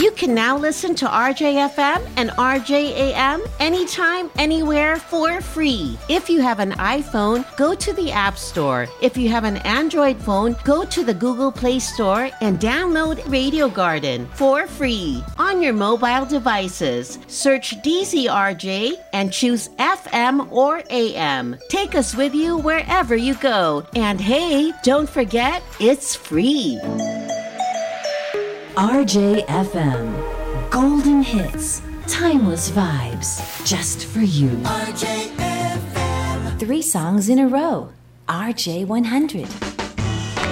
You can now listen to RJFM and RJAM anytime, anywhere for free. If you have an iPhone, go to the App Store. If you have an Android phone, go to the Google Play Store and download Radio Garden for free. On your mobile devices, search DZRJ and choose FM or AM. Take us with you wherever you go. And hey, don't forget, it's free. RJFM. Golden hits. Timeless vibes. Just for you. RJFM. 3 songs in a row. RJ100.